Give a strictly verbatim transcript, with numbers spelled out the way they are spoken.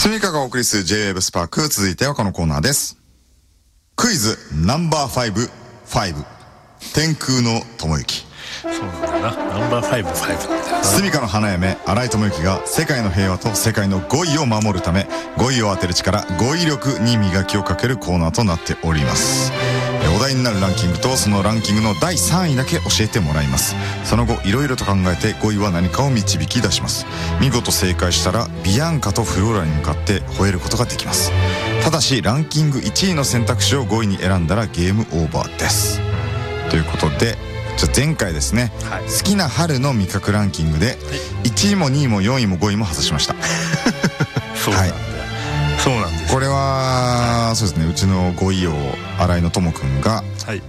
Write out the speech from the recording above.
スミカがお送りする ジェイウェーブ スパーク、続いてはこのコーナーです。クイズナンバーファイブ、ファイブ、天空の智之。 そうなんだよな、ナンバーファイブ、ファイブなんだよな。 スミカの花嫁新井智之が世界の平和と世界の語彙を守るため、語彙を当てる力、語彙力に磨きをかけるコーナーとなっております。お題になるランキングとそのランキングのだいさんいだけ教えてもらいます。その後いろいろと考えて語彙は何かを導き出します。見事正解したらビアンカとフローラに向かって吠えることができます。ただしランキングいちいの選択肢をごいに選んだらゲームオーバーです。ということで、じゃあ前回ですね、はい、好きな春の味覚ランキングでいちいもにいもよんいもごいも外しました。 そうなんだよ、はい、そうなんです。 これはそうですね、うちのごいを新井のともくんが、 はい、